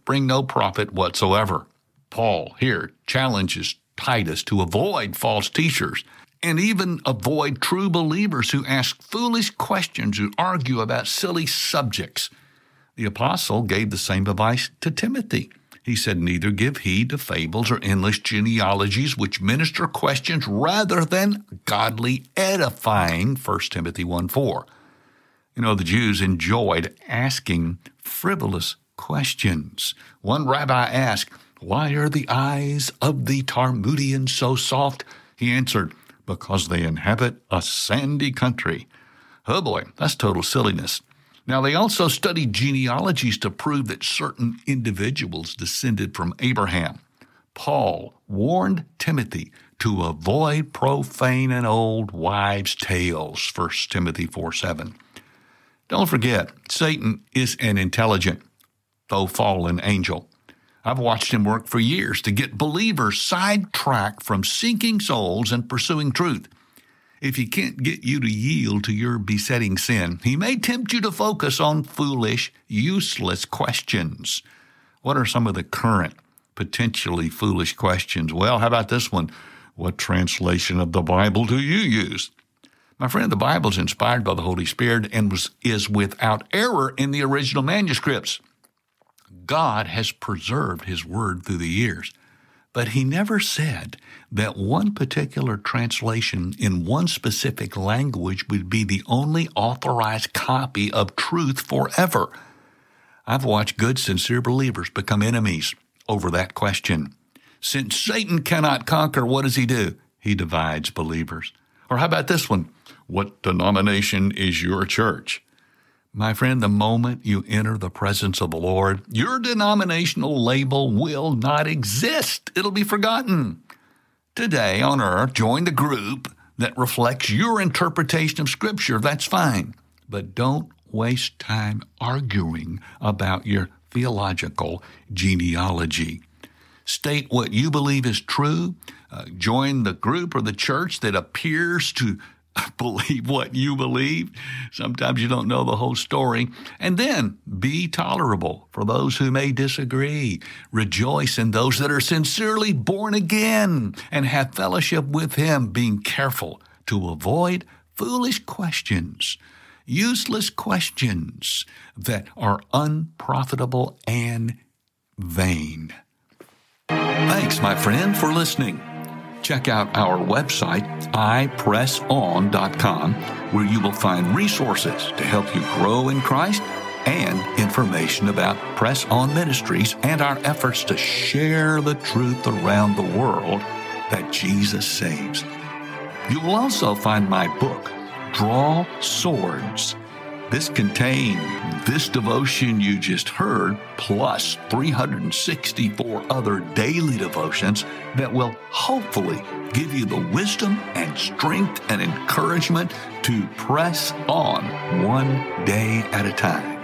bring no profit whatsoever. Paul here challenges Titus to avoid false teachers and even avoid true believers who ask foolish questions and argue about silly subjects. The apostle gave the same advice to Timothy. He said, neither give heed to fables or endless genealogies which minister questions rather than godly edifying, 1 Timothy 1:4. The Jews enjoyed asking frivolous questions. One rabbi asked, why are the eyes of the Talmudians so soft? He answered, because they inhabit a sandy country. Oh boy, that's total silliness. Now, they also studied genealogies to prove that certain individuals descended from Abraham. Paul warned Timothy to avoid profane and old wives' tales, 1 Timothy 4:7. Don't forget, Satan is an intelligent, though fallen angel. I've watched him work for years to get believers sidetracked from seeking souls and pursuing truth. If he can't get you to yield to your besetting sin, he may tempt you to focus on foolish, useless questions. What are some of the current, potentially foolish questions? Well, how about this one? What translation of the Bible do you use? My friend, the Bible is inspired by the Holy Spirit and is without error in the original manuscripts. God has preserved his word through the years, but he never said that one particular translation in one specific language would be the only authorized copy of truth forever. I've watched good, sincere believers become enemies over that question. Since Satan cannot conquer, what does he do? He divides believers. Or how about this one? What denomination is your church? My friend, the moment you enter the presence of the Lord, your denominational label will not exist. It'll be forgotten. Today on earth, join the group that reflects your interpretation of Scripture. That's fine. But don't waste time arguing about your theological genealogy. State what you believe is true. Join the group or the church that appears to believe what you believe. Sometimes you don't know the whole story. And then be tolerable for those who may disagree. Rejoice in those that are sincerely born again and have fellowship with him, being careful to avoid foolish questions, useless questions that are unprofitable and vain. Thanks, my friend, for listening. Check out our website, ipresson.com, where you will find resources to help you grow in Christ and information about Press On Ministries and our efforts to share the truth around the world that Jesus saves. You will also find my book, Draw Swords. This contains this devotion you just heard, plus 364 other daily devotions that will hopefully give you the wisdom and strength and encouragement to press on one day at a time.